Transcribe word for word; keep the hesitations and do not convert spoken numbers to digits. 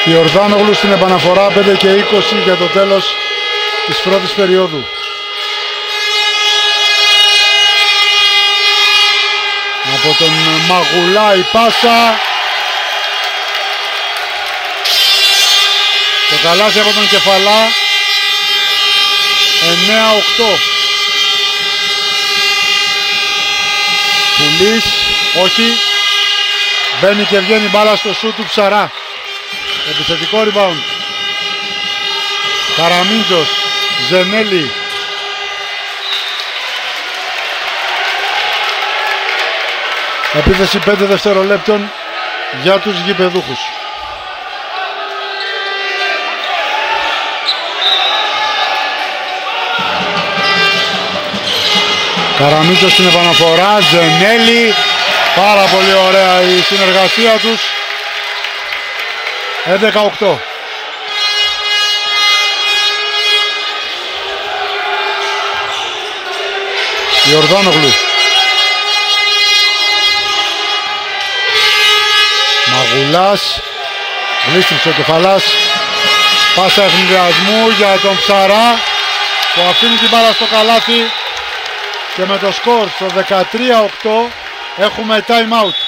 Ιορδάνογλου στην επαναφορά, πέντε και είκοσι για το τέλος της πρώτης περίοδου. Από τον Μαγουλά η πάσα. Το καλάθι από τον Κεφαλά. εννέα οκτώ. Πουλής, όχι. Μπαίνει και βγαίνει μπάλα στο σούτ του Ψαρά. Επιθετικό rebound. Καραμίντζος, Ζενέλη. Επίθεση πέντε δευτερολέπτων για τους γηπεδούχους. Καραμίτσος στην επαναφορά, Ζενέλη. Πάρα πολύ ωραία η συνεργασία τους. έντεκα οκτώ. Ιορδάνογλου. Μαγουλάς. Γλίστριψε ο Κεφαλάς. Πάσα ευνηδιασμού για τον Ψαρά που αφήνει την μπάλα στο καλάθι. Και με το σκορ στο δεκατρία οκτώ έχουμε time out.